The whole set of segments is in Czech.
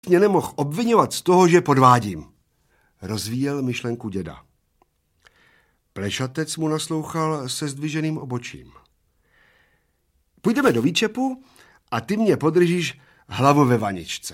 mě nemohl obvinovat z toho, že podvádím. Rozvíjel myšlenku děda. Plešatec mu naslouchal se zdviženým obočím. Půjdeme do výčepu a ty mě podržíš hlavu ve vaničce.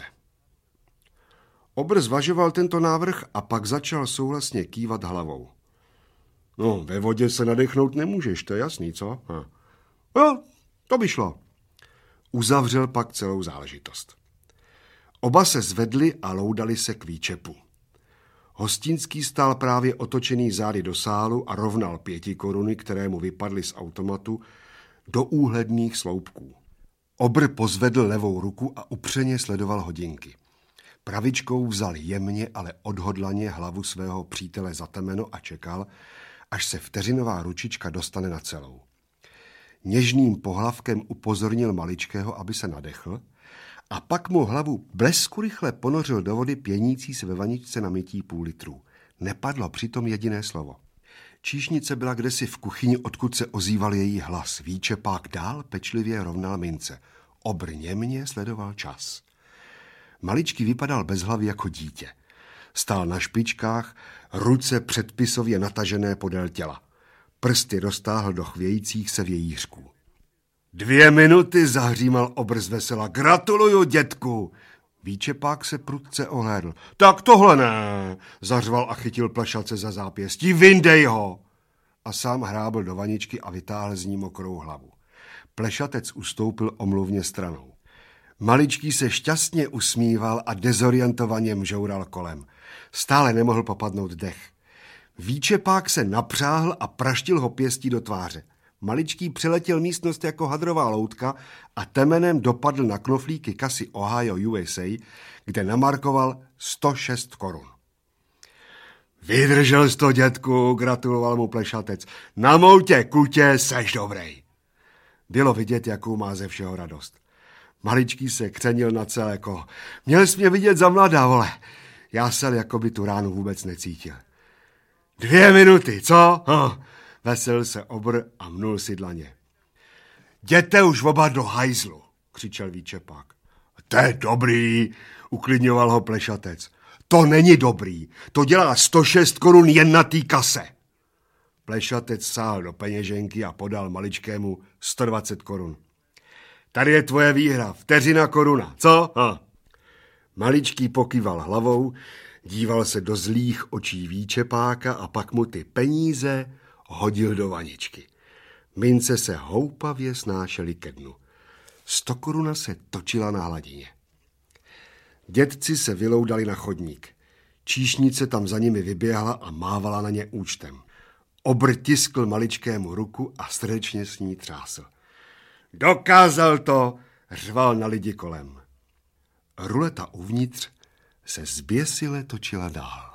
Obr zvažoval tento návrh a pak začal souhlasně kývat hlavou. No, ve vodě se nadechnout nemůžeš, to je jasný, co? No, to by šlo. Uzavřel pak celou záležitost. Oba se zvedli a loudali se k výčepu. Hostinský stál právě otočený zády do sálu a rovnal 5 koruny, které mu vypadly z automatu, do úhledných sloupků. Obr pozvedl levou ruku a upřeně sledoval hodinky. Pravičkou vzal jemně, ale odhodlaně hlavu svého přítele za temeno a čekal, až se vteřinová ručička dostane na celou. Něžným pohlavkem upozornil maličkého, aby se nadechl, a pak mu hlavu blesku rychle ponořil do vody pěnící se ve vaničce na mytí 0,5 litru. Nepadlo přitom jediné slovo. Číšnice byla kdesi v kuchyni, odkud se ozýval její hlas. Výčepák dál pečlivě rovnal mince. Obr němně sledoval čas. Maličký vypadal bezhlavý jako dítě. Stál na špičkách, ruce předpisově natažené podél těla. Prsty roztáhl do chvějících se vějířků. 2 minuty, zahřímal Obr zvesela. Gratuluju, dětku. Výčepák se prudce ohlédl. Tak tohle ne, zařval a chytil Plešatce za zápěstí. Vyndej ho. A sám hrábl do vaničky a vytáhl z ní mokrou hlavu. Plešatec ustoupil omluvně stranou. Maličký se šťastně usmíval a dezorientovaně mžoural kolem. Stále nemohl popadnout dech. Výčepák se napřáhl a praštil ho pěstí do tváře. Maličký přeletěl místnost jako hadrová loutka a temenem dopadl na knoflíky kasy Ohio USA, kde namarkoval 106 korun. Vydržel jsi to, dětku, gratuloval mu Plešatec. Na moutě kutě seš dobrej. Bylo vidět, jakou má ze všeho radost. Maličký se křenil na celé kolo. Měl jsi mě vidět za mladá, vole. Já se jako by tu ránu vůbec necítil. 2 minuty, co? Veselil se Obr a mnul si dlaně. Jděte už oba do hajzlu, křičel Výčepák. To je dobrý, uklidňoval ho Plešatec. To není dobrý, to dělá 106 korun jen na té kase. Plešatec sáhl do peněženky a podal maličkému 120 korun. Tady je tvoje výhra, 1 koruna, co? Maličký pokýval hlavou, díval se do zlých očí Výčepáka a pak mu ty peníze hodil do vaničky. Mince se houpavě snášely ke dnu. 100 koruna se točila na hladině. Dědci se vyloudali na chodník. Číšnice tam za nimi vyběhla a mávala na ně účtem. Obr tiskl maličkému ruku a srdečně s ní třásl. Dokázal to, řval na lidi kolem. Ruleta uvnitř se zběsile točila dál.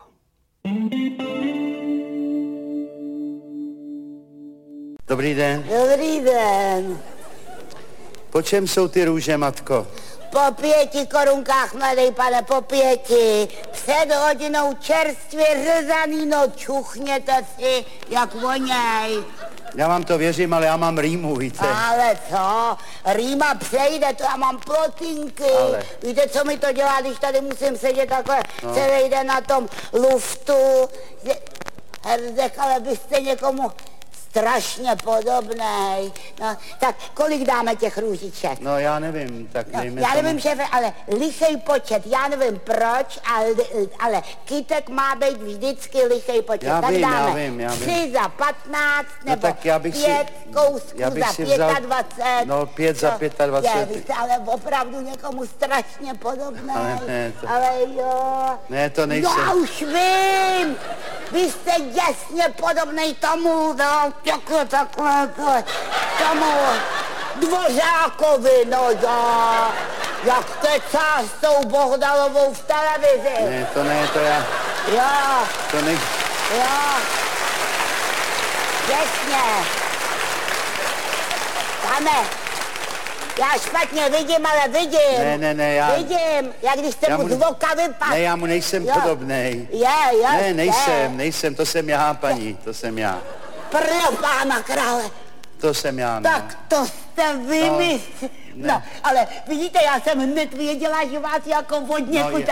Dobrý den. Dobrý den. Po čem jsou ty růže, matko? Po 5 korunkách, mladý pane, po 5. Před hodinou čerstvě řezaný, no čuchněte si, jak voněj. Já vám to věřím, ale já mám rýmu, víte. Ale co? Rýma přejde, to já mám plotinky. Ale. Víte, co mi to dělá, když tady musím sedět takhle celý den na tom luftu. Herdech, ale byste někomu strašně podobnej. No, tak kolik dáme těch růžiček? No já nevím, tak dejme já tomu. nevím, šéfe, ale lichej počet, já nevím proč, ale kytek má být vždycky lichej počet. Já tak vím, dáme já vím. 3 za 15, nebo tak já bych 5 kousků já bych za si vzal, 25. no 5 za 25. Vy jste ale opravdu někomu strašně podobnej. Ale ne, to... Ale jo. Ne, to nejsem. Já už vím. Vy jste jasně podobnej tomu, no, takhle, tomu Dvořákovi, no já, jak kecá s tou Bohdalovou v televizi. Ne, to já. Jo. To ne... Jo. Jasně. Pane, já špatně vidím, ale vidím. Ne, já... Vidím, jak když jste mu z voka vypadl. Ne, já mu nejsem podobnej. Je. Ne, nejsem, to jsem já, paní, to jsem já. Pro pána krále. To jsem já, ne. Tak to jste vymysl. No, ale vidíte, já jsem hned věděla, že vás jako od někud